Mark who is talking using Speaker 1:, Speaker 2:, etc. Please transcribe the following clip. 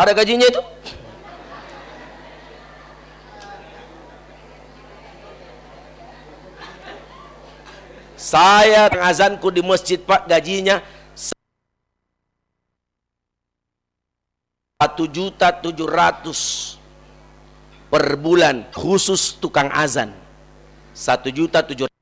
Speaker 1: Ada gajinya itu? Saya azanku di masjid Pak, gajinya 1.700.000 per bulan, khusus tukang azan. 1.700.000.